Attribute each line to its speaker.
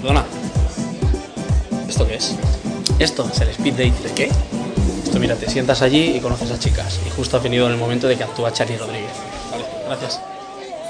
Speaker 1: Perdona. ¿Esto qué es?
Speaker 2: Esto es el speed date.
Speaker 1: ¿De qué?
Speaker 2: Esto, mira, te sientas allí y conoces a chicas. Y justo has venido en el momento de que actúa Charly Rodríguez.
Speaker 1: Vale, gracias.